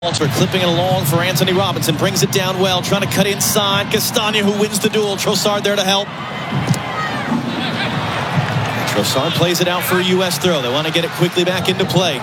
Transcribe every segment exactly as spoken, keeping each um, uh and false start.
Walter clipping it along for Anthony Robinson. Brings it down well. Trying to cut inside. Castagna who wins the duel. Trossard there to help. Trossard plays it out for a U S throw. They want to get it quickly back into play.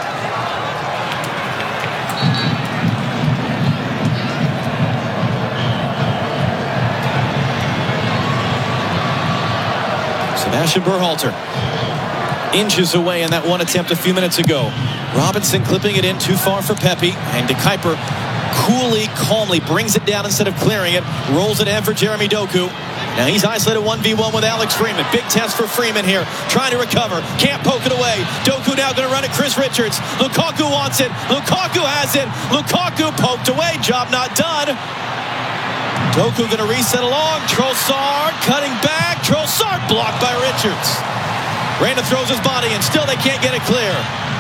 Sebastian Berhalter inches away in that one attempt a few minutes ago. Robinson clipping it in too far for Pepe, and De Kuyper coolly, calmly brings it down instead of clearing it. Rolls it in for Jeremy Doku. Now he's isolated one v one with Alex Freeman. Big test for Freeman here, trying to recover, can't poke it away. Doku now going to run at Chris Richards. Lukaku wants it, Lukaku has it, Lukaku poked away, job not done. Doku going to reset along, Trossard cutting back, Trossard blocked by Richards. Reina throws his body in, still they can't get it clear.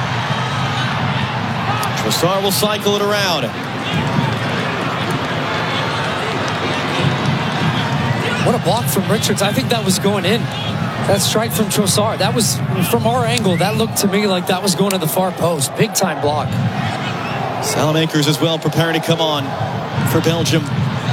Trossard will cycle it around. What a block from Richards. I think that was going in. That strike from Trossard. That was, from our angle, that looked to me like that was going to the far post. Big time block. Salamakers as well preparing to come on for Belgium.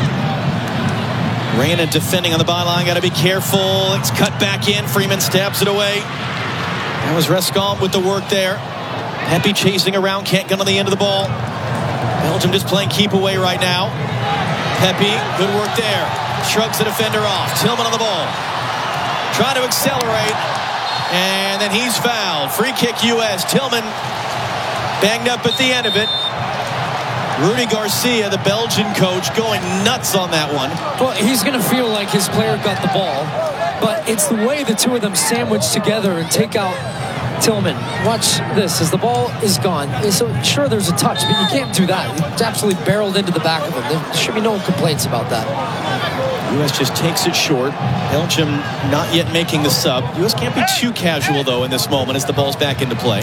Reina defending on the byline. Got to be careful. It's cut back in. Freeman stabs it away. That was Rescombe with the work there. Pepe chasing around. Can't get on the end of the ball. Belgium just playing keep away right now. Pepe, good work there. Shrugs the defender off. Tillman on the ball. Trying to accelerate. And then he's fouled. Free kick U S. Tillman banged up at the end of it. Rudy Garcia, the Belgian coach, going nuts on that one. Well, he's going to feel like his player got the ball. But it's the way the two of them sandwich together and take out Tillman. Watch this as the ball is gone. So sure, there's a touch, but you can't do that. It's absolutely barreled into the back of him. There should be no complaints about that. U S just takes it short. Belgium not yet making the sub. U S can't be too casual, though, in this moment as the ball's back into play.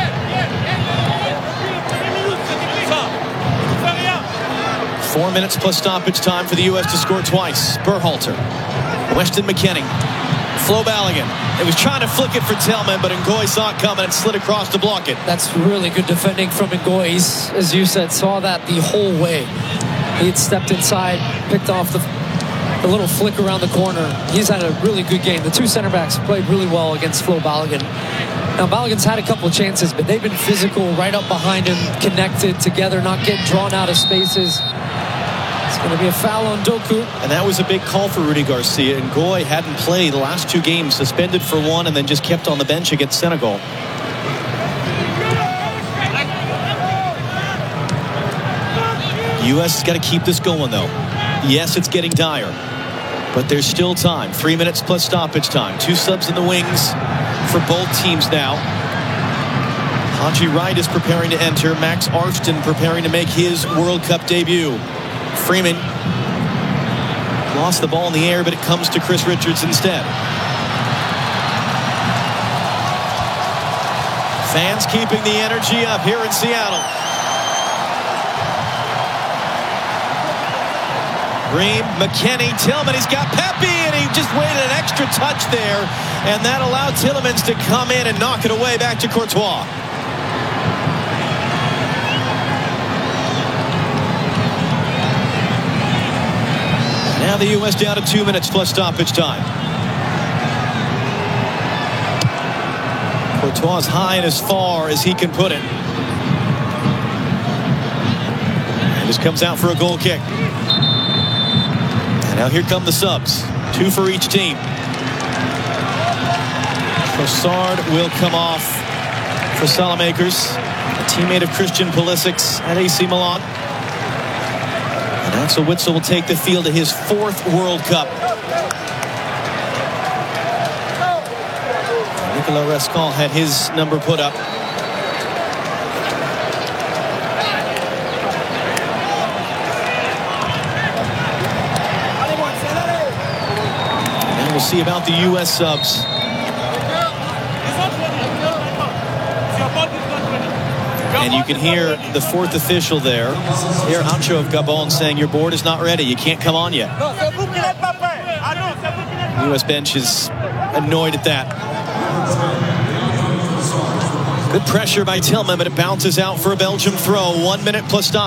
Four minutes plus stoppage time for the U S to score twice. Berhalter. Weston McKennie. Flo Balogun. It was trying to flick it for Tillman, but Ngoy saw it coming and slid across to block it. That's really good defending from Ngoy. He's, as you said, saw that the whole way. He had stepped inside, picked off the, the little flick around the corner. He's had a really good game. The two center backs played really well against Flo Balogun. Now, Balogun's had a couple of chances, but they've been physical right up behind him, connected together, not getting drawn out of spaces. It's going to be a foul on Doku. And that was a big call for Rudy Garcia. And Ngoy hadn't played the last two games, suspended for one, and then just kept on the bench against Senegal. U S has got to keep this going, though. Yes, it's getting dire, but there's still time. Three minutes plus stoppage time. Two subs in the wings for both teams now. Haji Wright is preparing to enter. Max Arston preparing to make his World Cup debut. Freeman lost the ball in the air, but it comes to Chris Richards instead. Fans keeping the energy up here in Seattle. Ream, McKennie, Tillman, he's got Pepe, and he just waited an extra touch there, and that allowed Tillemans to come in and knock it away back to Courtois. Now the U S down to two minutes plus stoppage time. Courtois high and as far as he can put it. And this comes out for a goal kick. And now here come the subs. Two for each team. Trossard will come off for Salamakers, a teammate of Christian Pulisic's at A C Milan. And Axel Witsel will take the field to his fourth World Cup. Nicolas Rescombe had his number put up. And we'll see about the U S subs. And you can hear the fourth official there, Pierre Ancho of Gabon, saying your board is not ready. You can't come on yet. The U S bench is annoyed at that. Good pressure by Tillman, but it bounces out for a Belgium throw. One minute plus stop.